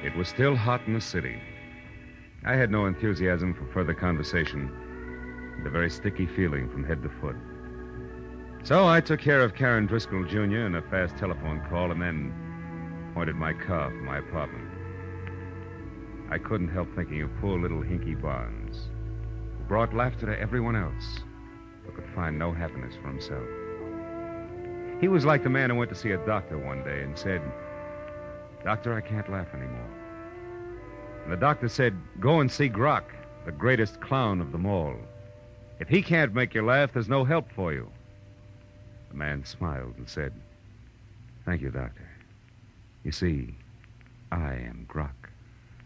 It was still hot in the city. I had no enthusiasm for further conversation, and a very sticky feeling from head to foot. So I took care of Karen Driscoll Jr. in a fast telephone call and then pointed my car for my apartment. I couldn't help thinking of poor little Hinky Barnes, who brought laughter to everyone else, but could find no happiness for himself. He was like the man who went to see a doctor one day and said, "Doctor, I can't laugh anymore." And the doctor said, "Go and see Grok, the greatest clown of them all. If he can't make you laugh, there's no help for you." The man smiled and said, "Thank you, Doctor. You see, I am Grok."